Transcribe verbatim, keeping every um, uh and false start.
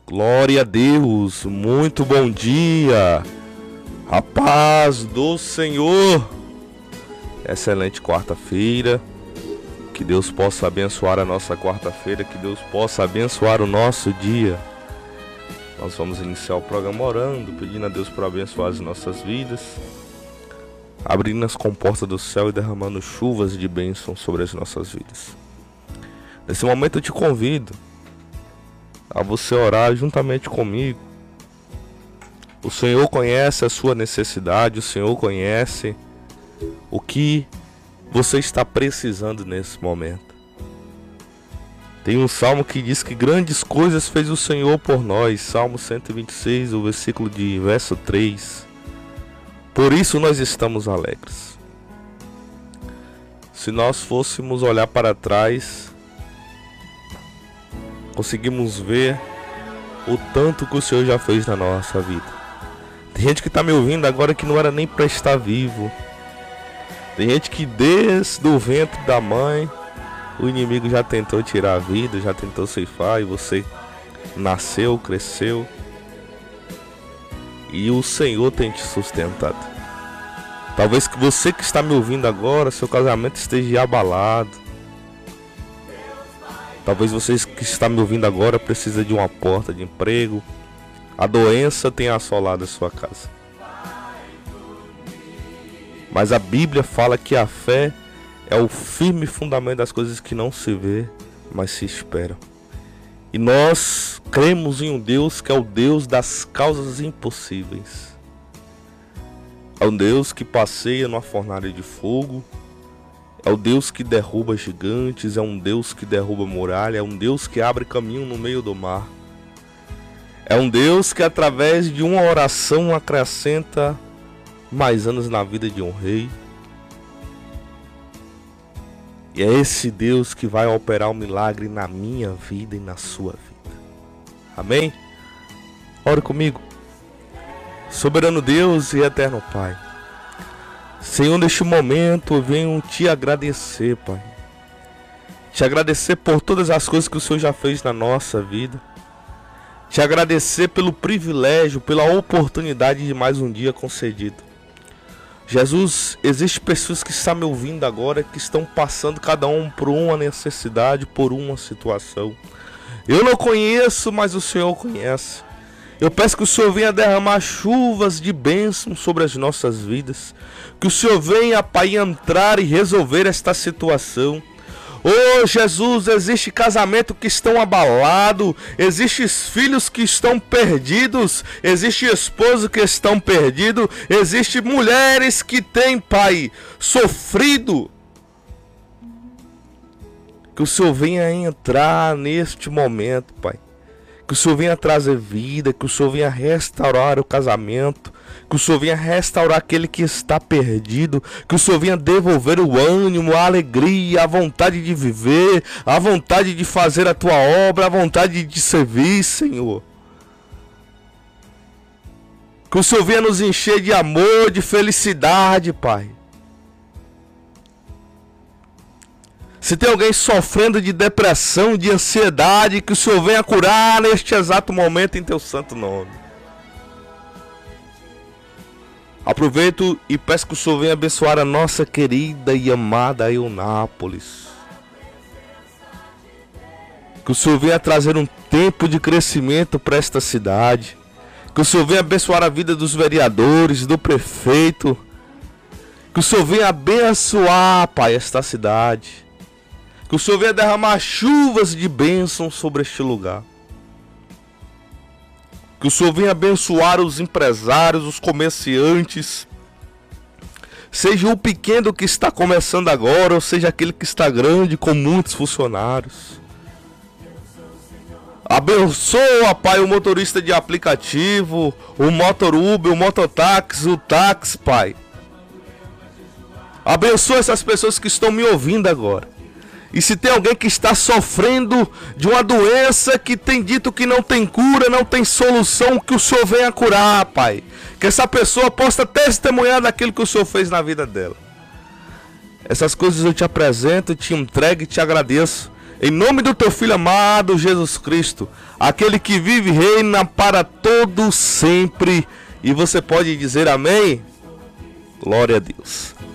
Glória a Deus, muito bom dia, a paz do Senhor. Excelente quarta-feira, que Deus possa abençoar a nossa quarta-feira, que Deus possa abençoar o nosso dia. Nós vamos iniciar o programa orando, pedindo a Deus para abençoar as nossas vidas, abrindo as comportas do céu e derramando chuvas de bênção sobre as nossas vidas. Nesse momento eu te convido a você orar juntamente comigo. O Senhor conhece a sua necessidade, o Senhor conhece o que você está precisando nesse momento. Tem um salmo que diz que grandes coisas fez o Senhor por nós. Salmo cento e vinte e seis, o versículo de verso três. Por isso nós estamos alegres. Se nós fôssemos olhar para trás, conseguimos ver o tanto que o Senhor já fez na nossa vida. Tem gente que está me ouvindo agora que não era nem para estar vivo. Tem gente que desde o ventre da mãe o inimigo já tentou tirar a vida, já tentou ceifar, e você nasceu, cresceu e o Senhor tem te sustentado. Talvez que você que está me ouvindo agora, seu casamento esteja abalado. Talvez você que está me ouvindo agora precisa de uma porta de emprego. A doença tem assolado a sua casa. Mas a Bíblia fala que a fé é o firme fundamento das coisas que não se vê, mas se esperam. E nós cremos em um Deus que é o Deus das causas impossíveis. É um Deus que passeia numa fornalha de fogo. É o Deus que derruba gigantes, é um Deus que derruba muralha, é um Deus que abre caminho no meio do mar. É um Deus que através de uma oração acrescenta mais anos na vida de um rei. E é esse Deus que vai operar um milagre na minha vida e na sua vida. Amém? Ore comigo. Soberano Deus e eterno Pai, Senhor, neste momento eu venho te agradecer, Pai. Te agradecer por todas as coisas que o Senhor já fez na nossa vida. Te agradecer pelo privilégio, pela oportunidade de mais um dia concedido. Jesus, existem pessoas que estão me ouvindo agora, que estão passando cada um por uma necessidade, por uma situação. Eu não conheço, mas o Senhor conhece. Eu peço que o Senhor venha derramar chuvas de bênção sobre as nossas vidas. Que o Senhor venha, Pai, entrar e resolver esta situação. Oh Jesus, existe casamento que estão abalados, existem filhos que estão perdidos, existe esposos que estão perdidos, existem mulheres que têm, Pai, sofrido. Que o Senhor venha entrar neste momento, Pai. Que o Senhor venha trazer vida, que o Senhor venha restaurar o casamento, que o Senhor venha restaurar aquele que está perdido, que o Senhor venha devolver o ânimo, a alegria, a vontade de viver, a vontade de fazer a tua obra, a vontade de servir, Senhor. Que o Senhor venha nos encher de amor, de felicidade, Pai. Se tem alguém sofrendo de depressão, de ansiedade, que o Senhor venha curar neste exato momento em teu santo nome. Aproveito e peço que o Senhor venha abençoar a nossa querida e amada Eunápolis. Que o Senhor venha trazer um tempo de crescimento para esta cidade. Que o Senhor venha abençoar a vida dos vereadores, do prefeito. Que o Senhor venha abençoar, Pai, esta cidade. Que o Senhor venha derramar chuvas de bênção sobre este lugar. Que o Senhor venha abençoar os empresários, os comerciantes. Seja o pequeno que está começando agora, ou seja aquele que está grande, com muitos funcionários. Abençoa, Pai, o motorista de aplicativo, o motor Uber, o mototáxi, o táxi, Pai. Abençoa essas pessoas que estão me ouvindo agora. E se tem alguém que está sofrendo de uma doença que tem dito que não tem cura, não tem solução, que o Senhor venha curar, Pai. Que essa pessoa possa testemunhar daquilo que o Senhor fez na vida dela. Essas coisas eu te apresento, te entrego e te agradeço. Em nome do teu Filho amado Jesus Cristo, aquele que vive e reina para todo sempre. E você pode dizer amém? Glória a Deus.